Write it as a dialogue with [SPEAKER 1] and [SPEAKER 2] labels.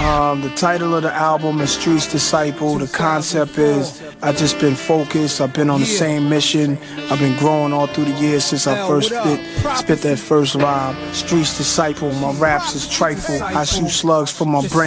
[SPEAKER 1] The title of the album is Streets Disciple. The concept is I just been focused. I've been on the same mission. I've been growing all through the years since I first spit that first rhyme. Streets Disciple. My raps is trifle. I shoot slugs from my brain.